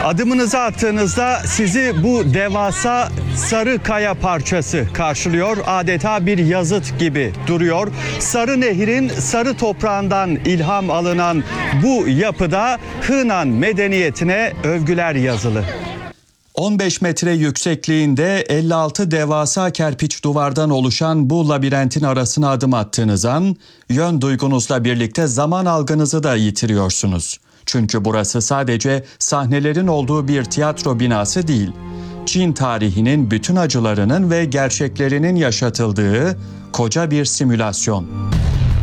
Adımınızı attığınızda sizi bu devasa sarı kaya parçası karşılıyor. Adeta bir yazıt gibi duruyor. Sarı Nehir'in sarı toprağından ilham alınan bu yapıda Hınan medeniyetine övgüler yazılı. 15 metre yüksekliğinde 56 devasa kerpiç duvardan oluşan bu labirentin arasına adım attığınız an yön duygunuzla birlikte zaman algınızı da yitiriyorsunuz. Çünkü burası sadece sahnelerin olduğu bir tiyatro binası değil. Çin tarihinin bütün acılarının ve gerçeklerinin yaşatıldığı koca bir simülasyon.